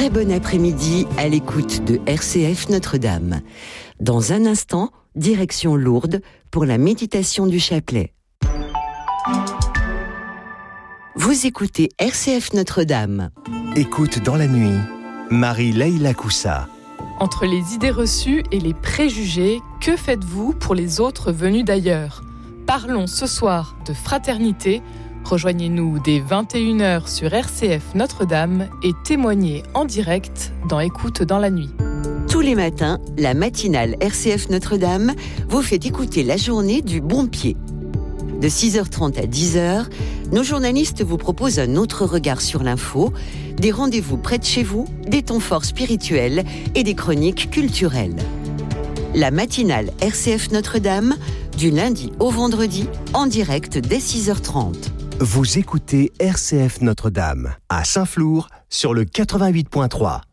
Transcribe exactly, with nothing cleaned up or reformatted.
très bon après-midi à l'écoute de R C F Notre-Dame. Dans un instant, direction Lourdes pour la méditation du chapelet. Vous écoutez R C F Notre-Dame. Écoute dans la nuit, Marie-Leila Coussa. Entre les idées reçues et les préjugés, que faites-vous pour les autres venus d'ailleurs ? Parlons ce soir de fraternité. Rejoignez-nous dès vingt et une heures sur R C F Notre-Dame et témoignez en direct dans Écoute dans la nuit. Tous les matins, la matinale R C F Notre-Dame vous fait écouter la journée du bon pied. De six heures trente à dix heures, nos journalistes vous proposent un autre regard sur l'info, des rendez-vous près de chez vous, des temps forts spirituels et des chroniques culturelles. La matinale R C F Notre-Dame, du lundi au vendredi, en direct dès six heures trente. Vous écoutez R C F Notre-Dame, à Saint-Flour, sur le quatre-vingt-huit point trois.